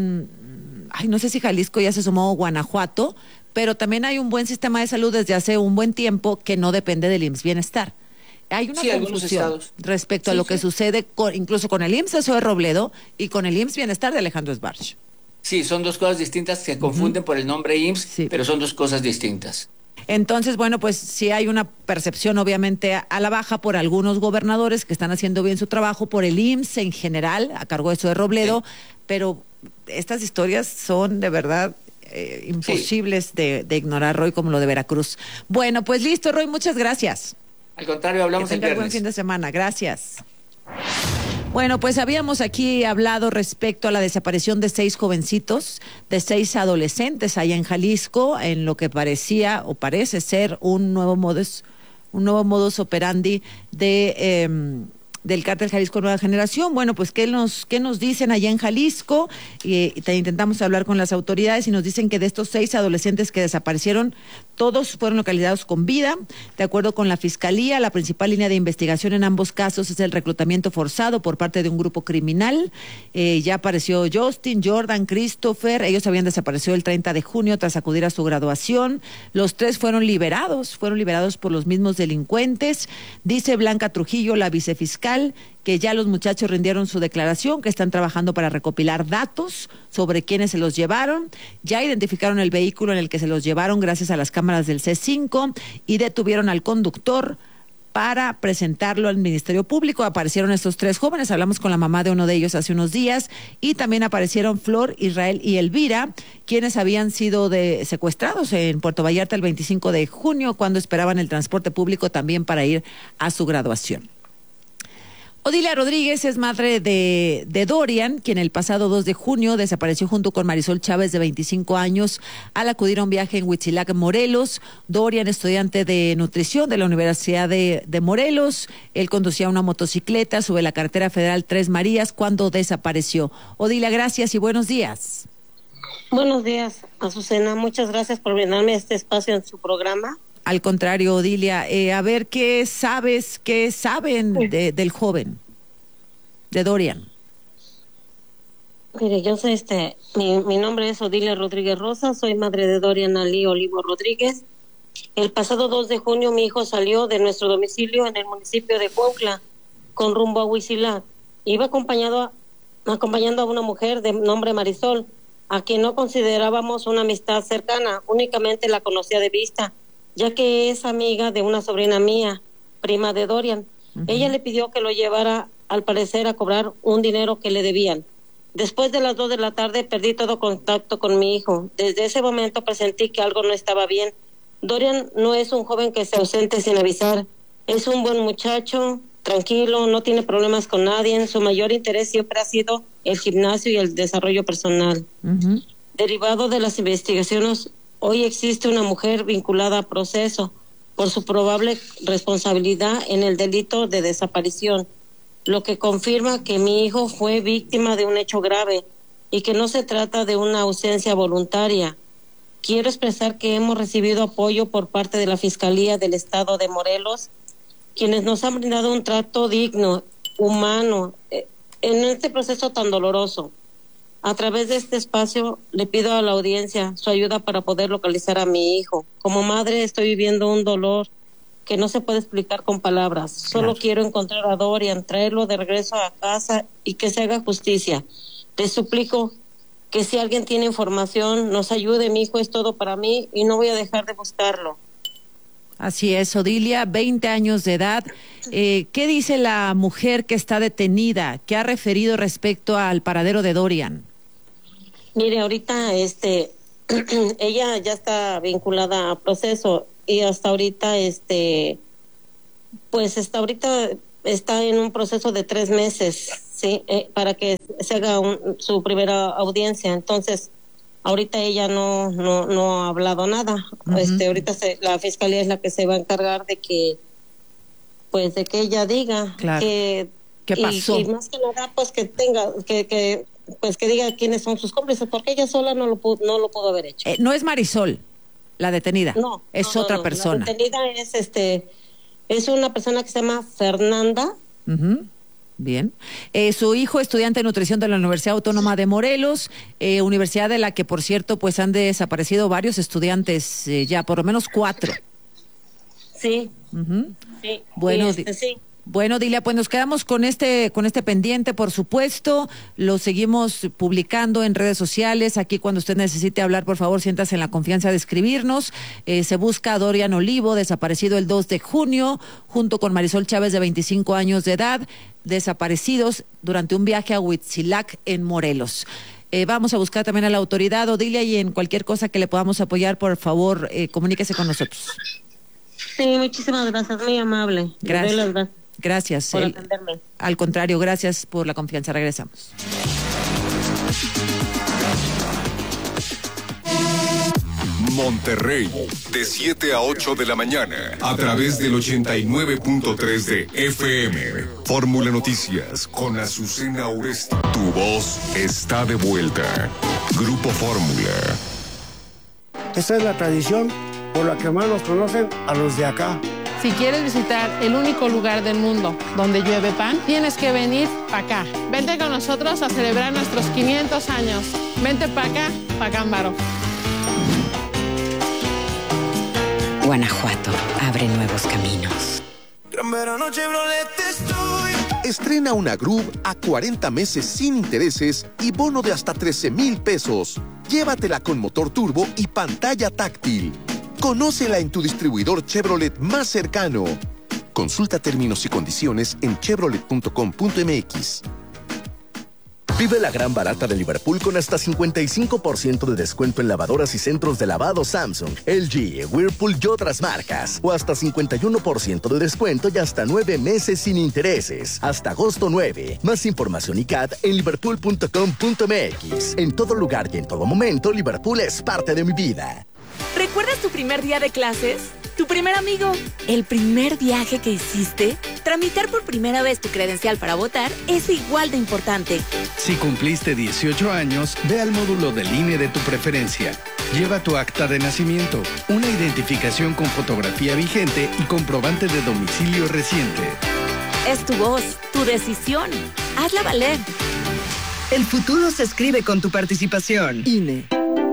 no sé si Jalisco ya se sumó, Guanajuato, pero también hay un buen sistema de salud desde hace un buen tiempo que no depende del IMSS Bienestar. Hay una confusión respecto a lo que sucede incluso con el IMSS de Robledo y con el IMSS Bienestar de Alejandro Sbarch. Sí, son dos cosas distintas, se confunden por el nombre IMSS, pero son dos cosas distintas. Entonces, bueno, pues sí hay una percepción obviamente a la baja por algunos gobernadores que están haciendo bien su trabajo, por el IMSS en general, a cargo de de Robledo, pero estas historias son de verdad imposibles de ignorar, Roy, como lo de Veracruz. Bueno, pues listo, Roy, muchas gracias. Al contrario, hablamos el viernes. Buen fin de semana, gracias. Bueno, pues habíamos aquí hablado respecto a la desaparición de 6 jovencitos, de 6 adolescentes allá en Jalisco, en lo que parecía o parece ser un nuevo modus operandi del Cártel Jalisco Nueva Generación. Bueno, pues ¿qué nos dicen allá en Jalisco? Intentamos hablar con las autoridades y nos dicen que de estos 6 adolescentes que desaparecieron, todos fueron localizados con vida. De acuerdo con la Fiscalía, la principal línea de investigación en ambos casos es el reclutamiento forzado por parte de un grupo criminal. Ya apareció Justin, Jordan, Christopher. Ellos habían desaparecido el 30 de junio tras acudir a su graduación. Los 3 fueron liberados por los mismos delincuentes. Dice Blanca Trujillo, la vicefiscal, que ya los muchachos rindieron su declaración, que están trabajando para recopilar datos sobre quiénes se los llevaron. Ya identificaron el vehículo en el que se los llevaron gracias a las cámaras del C5 y detuvieron al conductor para presentarlo al Ministerio Público. Aparecieron estos 3 jóvenes, hablamos con la mamá de uno de ellos hace unos días, y también aparecieron Flor, Israel y Elvira, quienes habían sido secuestrados en Puerto Vallarta el 25 de junio, cuando esperaban el transporte público también para ir a su graduación. Odilia Rodríguez es madre de Dorian, quien el pasado 2 de junio desapareció junto con Marisol Chávez, de 25 años, al acudir a un viaje en Huitzilac, Morelos. Dorian, estudiante de nutrición de la Universidad de Morelos, él conducía una motocicleta sobre la carretera federal Tres Marías cuando desapareció. Odilia, gracias y buenos días. Buenos días, Azucena. Muchas gracias por brindarme este espacio en su programa. Al contrario, Odilia, a ver, ¿qué saben del joven, de Dorian? Mire, yo soy mi nombre es Odilia Rodríguez Rosa, soy madre de Dorian Ali Olivo Rodríguez. El pasado 2 de junio mi hijo salió de nuestro domicilio en el municipio de Cuautla con rumbo a Huitzilac. Iba acompañando a una mujer de nombre Marisol, a quien no considerábamos una amistad cercana, únicamente la conocía de vista, ya que es amiga de una sobrina mía, prima de Dorian. Ella le pidió que lo llevara, al parecer, a cobrar un dinero que le debían. Después de las 2 de la tarde perdí todo contacto con mi hijo. Desde ese momento presentí que algo no estaba bien. Dorian no es un joven que se ausente sin avisar. Es un buen muchacho, tranquilo, no tiene problemas con nadie. Su mayor interés siempre ha sido el gimnasio y el desarrollo personal. Derivado de las investigaciones, hoy existe una mujer vinculada a proceso por su probable responsabilidad en el delito de desaparición, lo que confirma que mi hijo fue víctima de un hecho grave y que no se trata de una ausencia voluntaria. Quiero expresar que hemos recibido apoyo por parte de la Fiscalía del Estado de Morelos, quienes nos han brindado un trato digno, humano, en este proceso tan doloroso. A través de este espacio le pido a la audiencia su ayuda para poder localizar a mi hijo. Como madre estoy viviendo un dolor que no se puede explicar con palabras. Solo quiero encontrar a Dorian, traerlo de regreso a casa y que se haga justicia. Les suplico que si alguien tiene información, nos ayude. Mi hijo es todo para mí y no voy a dejar de buscarlo. Así es, Odilia, 20 años de edad. ¿Qué dice la mujer que está detenida? ¿Qué ha referido respecto al paradero de Dorian? Mire, ahorita ella ya está vinculada a proceso y hasta ahorita pues está en un proceso de 3 meses, sí, para que se haga su primera audiencia. Entonces, ahorita ella no ha hablado nada. Ahorita la fiscalía es la que se va a encargar de que ella diga qué pasó. Y más que nada, pues que tenga que diga quiénes son sus cómplices, porque ella sola no lo pudo haber hecho. No es Marisol la detenida. No, es otra persona. La detenida es una persona que se llama Fernanda. Bien. Su hijo, estudiante de nutrición de la Universidad Autónoma de Morelos, universidad de la que, por cierto, pues han desaparecido varios estudiantes, ya por lo menos 4. Sí. Sí. Bueno, sí. Bueno, Dilia, pues nos quedamos con este pendiente, por supuesto. Lo seguimos publicando en redes sociales. Aquí, cuando usted necesite hablar, por favor, siéntase en la confianza de escribirnos. Se busca a Dorian Olivo, desaparecido el 2 de junio, junto con Marisol Chávez, de 25 años de edad, desaparecidos durante un viaje a Huitzilac, en Morelos. Vamos a buscar también a la autoridad, Odilia, y en cualquier cosa que le podamos apoyar, por favor, comuníquese con nosotros. Sí, muchísimas gracias, muy amable. Gracias. Gracias. Por atenderme. Al contrario, gracias por la confianza. Regresamos. Monterrey, de 7 a 8 de la mañana, a través del 89.3 de FM. Fórmula Noticias, con Azucena Oresti. Tu voz está de vuelta. Grupo Fórmula. Esta es la tradición por la que más nos conocen a los de acá. Si quieres visitar el único lugar del mundo donde llueve pan, tienes que venir para acá. Vente con nosotros a celebrar nuestros 500 años. Vente para acá, pa' Cámbaro. Guanajuato abre nuevos caminos. Estrena una Groove a 40 meses sin intereses y bono de hasta 13,000 pesos. Llévatela con motor turbo y pantalla táctil. Conócela en tu distribuidor Chevrolet más cercano. Consulta términos y condiciones en chevrolet.com.mx. Vive la gran barata de Liverpool con hasta 55% de descuento en lavadoras y centros de lavado Samsung, LG, Whirlpool y otras marcas. O hasta 51% de descuento y hasta 9 meses sin intereses. Hasta agosto 9. Más información y CAT en liverpool.com.mx. En todo lugar y en todo momento, Liverpool es parte de mi vida. ¿Recuerdas tu primer día de clases? ¿Tu primer amigo? ¿El primer viaje que hiciste? Tramitar por primera vez tu credencial para votar es igual de importante. Si cumpliste 18 años, ve al módulo del INE de tu preferencia. Lleva tu acta de nacimiento, una identificación con fotografía vigente y comprobante de domicilio reciente. Es tu voz, tu decisión. Hazla valer. El futuro se escribe con tu participación. INE.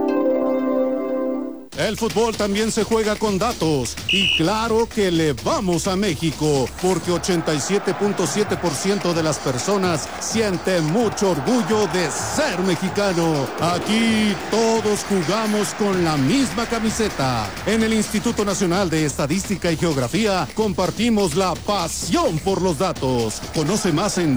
El fútbol también se juega con datos y claro que le vamos a México porque 87.7% de las personas sienten mucho orgullo de ser mexicano. Aquí todos jugamos con la misma camiseta. En el Instituto Nacional de Estadística y Geografía compartimos la pasión por los datos. Conoce más en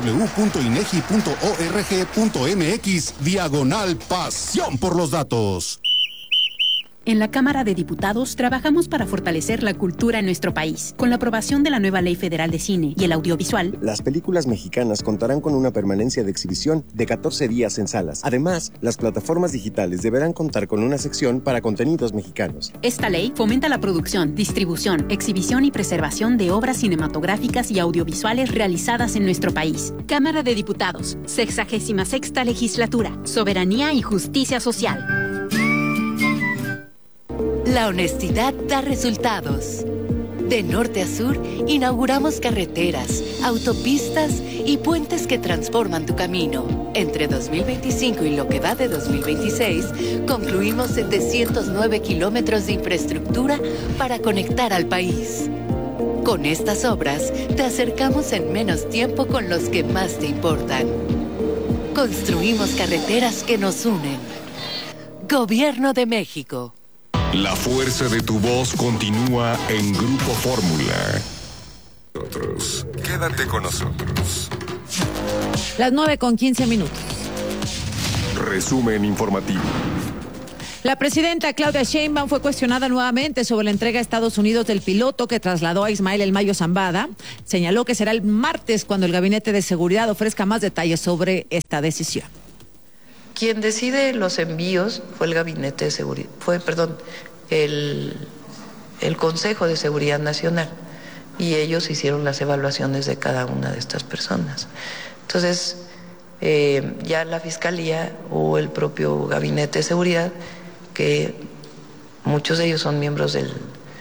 www.inegi.org.mx/pasión por los datos. En la Cámara de Diputados trabajamos para fortalecer la cultura en nuestro país. Con la aprobación de la nueva Ley Federal de Cine y el Audiovisual, las películas mexicanas contarán con una permanencia de exhibición de 14 días en salas. Además, las plataformas digitales deberán contar con una sección para contenidos mexicanos. Esta ley fomenta la producción, distribución, exhibición y preservación de obras cinematográficas y audiovisuales realizadas en nuestro país. Cámara de Diputados, 66ª Legislatura, Soberanía y Justicia Social. La honestidad da resultados. De norte a sur, inauguramos carreteras, autopistas y puentes que transforman tu camino. Entre 2025 y lo que va de 2026, concluimos 709 kilómetros de infraestructura para conectar al país. Con estas obras, te acercamos en menos tiempo con los que más te importan. Construimos carreteras que nos unen. Gobierno de México. La fuerza de tu voz continúa en Grupo Fórmula. Quédate con nosotros. Las 9:15. Resumen informativo. La presidenta Claudia Sheinbaum fue cuestionada nuevamente sobre la entrega a Estados Unidos del piloto que trasladó a Ismael El Mayo Zambada. Señaló que será el martes cuando el Gabinete de Seguridad ofrezca más detalles sobre esta decisión. Quien decide los envíos fue el Gabinete de Seguridad, el Consejo de Seguridad Nacional, y ellos hicieron las evaluaciones de cada una de estas personas. Entonces, ya la Fiscalía o el propio Gabinete de Seguridad, que muchos de ellos son miembros del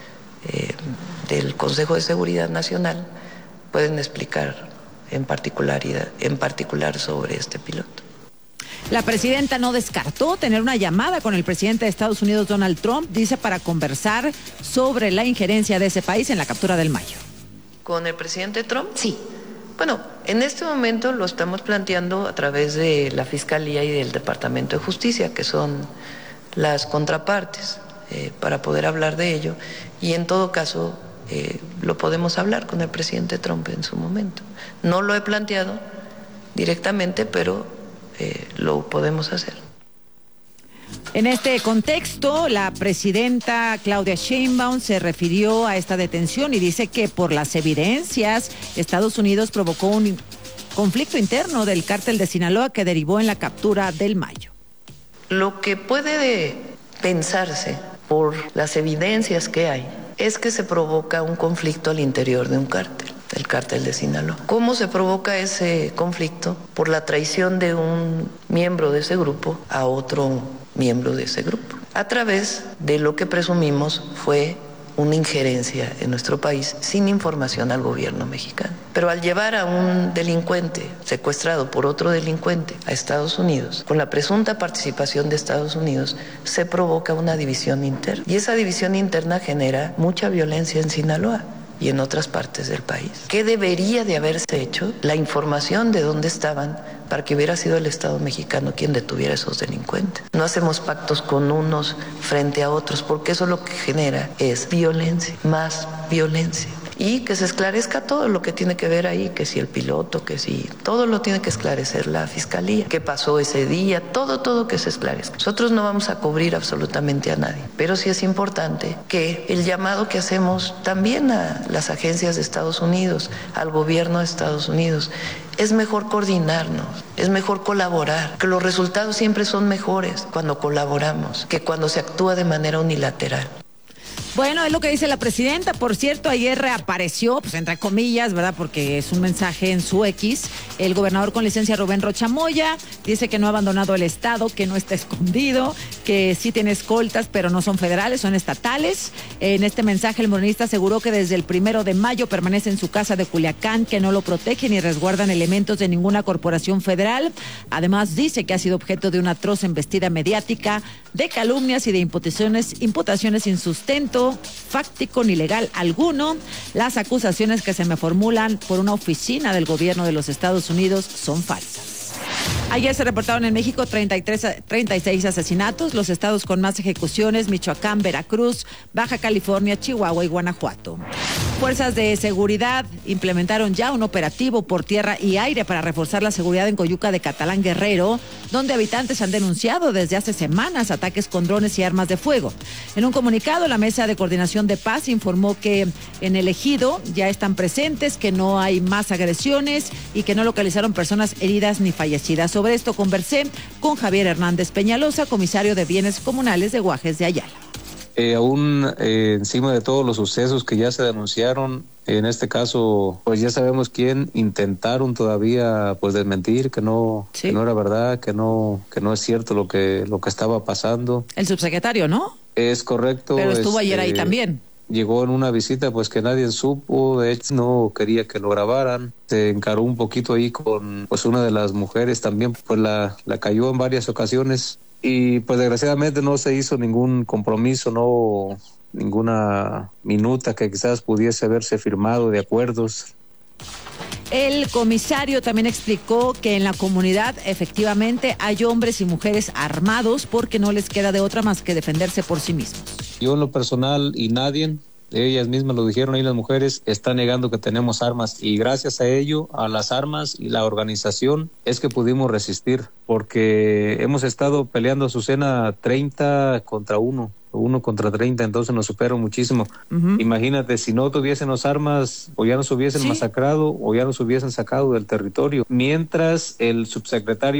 Consejo de Seguridad Nacional, pueden explicar en particular sobre este piloto. La presidenta no descartó tener una llamada con el presidente de Estados Unidos, Donald Trump, dice, para conversar sobre la injerencia de ese país en la captura del Mayo. ¿Con el presidente Trump? Sí. Bueno, en este momento lo estamos planteando a través de la Fiscalía y del Departamento de Justicia, que son las contrapartes, para poder hablar de ello. Y en todo caso, lo podemos hablar con el presidente Trump en su momento. No lo he planteado directamente, pero lo podemos hacer. En este contexto, la presidenta Claudia Sheinbaum se refirió a esta detención y dice que por las evidencias, Estados Unidos provocó un conflicto interno del cártel de Sinaloa que derivó en la captura del Mayo. Lo que puede pensarse por las evidencias que hay es que se provoca un conflicto al interior de un cártel, el cártel de Sinaloa. ¿Cómo se provoca ese conflicto? Por la traición de un miembro de ese grupo a otro miembro de ese grupo, a través de lo que presumimos fue una injerencia en nuestro país sin información al gobierno mexicano. Pero al llevar a un delincuente secuestrado por otro delincuente a Estados Unidos, con la presunta participación de Estados Unidos, se provoca una división interna. Y esa división interna genera mucha violencia en Sinaloa y en otras partes del país. ¿Qué debería de haberse hecho? La información de dónde estaban para que hubiera sido el Estado mexicano quien detuviera a esos delincuentes. No hacemos pactos con unos frente a otros, porque eso lo que genera es violencia, más violencia. Y que se esclarezca todo lo que tiene que ver ahí, que si el piloto, que si todo lo tiene que esclarecer la Fiscalía, qué pasó ese día, todo que se esclarezca. Nosotros no vamos a cubrir absolutamente a nadie, pero sí es importante que el llamado que hacemos también a las agencias de Estados Unidos, al gobierno de Estados Unidos, es mejor coordinarnos, es mejor colaborar, que los resultados siempre son mejores cuando colaboramos que cuando se actúa de manera unilateral. Bueno, es lo que dice la presidenta. Por cierto, ayer reapareció, pues entre comillas, ¿verdad? Porque es un mensaje en su X. El gobernador con licencia Rubén Rocha Moya dice que no ha abandonado el estado, que no está escondido, que sí tiene escoltas, pero no son federales, son estatales. En este mensaje, el morenista aseguró que desde el 1 de mayo permanece en su casa de Culiacán, que no lo protegen ni resguardan elementos de ninguna corporación federal. Además, dice que ha sido objeto de una atroz embestida mediática, de calumnias y de imputaciones sin sustento fáctico ni legal alguno. Las acusaciones que se me formulan por una oficina del gobierno de los Estados Unidos son falsas. Ayer se reportaron en México 36 asesinatos, los estados con más ejecuciones: Michoacán, Veracruz, Baja California, Chihuahua y Guanajuato. Fuerzas de seguridad implementaron ya un operativo por tierra y aire para reforzar la seguridad en Coyuca de Catalán, Guerrero, donde habitantes han denunciado desde hace semanas ataques con drones y armas de fuego. En un comunicado, la Mesa de Coordinación de Paz informó que en el ejido ya están presentes, que no hay más agresiones y que no localizaron personas heridas ni fallecidas. Sobre esto conversé con Javier Hernández Peñalosa, comisario de Bienes Comunales de Guajes de Ayala. Aún encima de todos los sucesos que ya se denunciaron, en este caso, pues ya sabemos quién intentaron todavía pues desmentir que no era verdad, que no es cierto lo que estaba pasando. El subsecretario, ¿no? Es correcto. Pero estuvo ayer ahí también. llegó en una visita pues que nadie supo, de hecho no quería que lo grabaran, se encaró un poquito ahí con pues una de las mujeres también, pues la cayó en varias ocasiones y pues desgraciadamente no se hizo ningún compromiso, no ninguna minuta que quizás pudiese haberse firmado de acuerdos. El comisario también explicó que en la comunidad efectivamente hay hombres y mujeres armados porque no les queda de otra más que defenderse por sí mismos. Yo en lo personal y nadie, ellas mismas lo dijeron ahí las mujeres, están negando que tenemos armas y gracias a ello, a las armas y la organización es que pudimos resistir porque hemos estado peleando Azucena 30 contra 1 contra 30, entonces nos superan muchísimo. Imagínate, si no tuviésemos armas, o ya nos hubiesen masacrado, o ya nos hubiesen sacado del territorio. Mientras el subsecretario